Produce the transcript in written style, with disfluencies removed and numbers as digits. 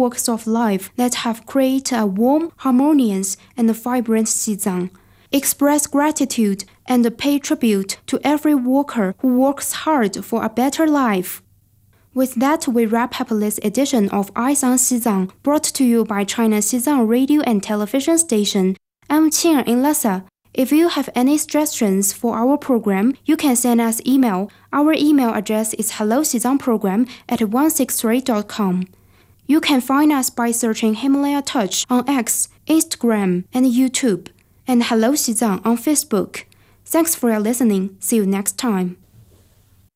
walks of life that have created a warm, harmonious, and vibrant Xizang. Express gratitude and pay tribute to every worker who works hard for a better life. With that, we wrap up this edition of Eyes on Xizang, brought to you by China Xizang Radio and Television Station. I'm Qing in Lhasa. If you have any suggestions for our program, you can send us email. Our email address is helloxizangprogram@163.com. You can find us by searching Himalaya Touch on X, Instagram, and YouTube, and Hello Xizang on Facebook. Thanks for your listening. See you next time.